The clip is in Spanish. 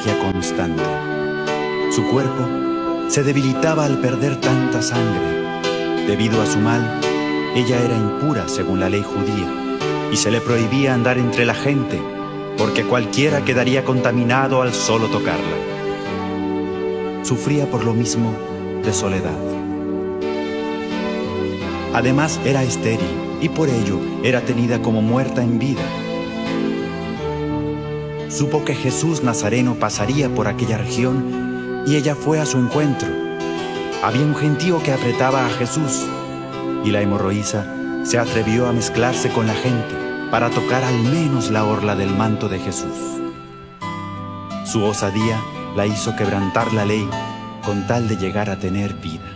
hemorragia constante. Su cuerpo se debilitaba al perder tanta sangre. Debido a su mal, ella era impura según la ley judía y se le prohibía andar entre la gente, porque cualquiera quedaría contaminado al solo tocarla. Sufría por lo mismo de soledad. Además era estéril y por ello era tenida como muerta en vida. Supo que Jesús Nazareno pasaría por aquella región y ella fue a su encuentro. Había un gentío que apretaba a Jesús y la hemorroísa se atrevió a mezclarse con la gente para tocar al menos la orla del manto de Jesús. Su osadía la hizo quebrantar la ley con tal de llegar a tener vida.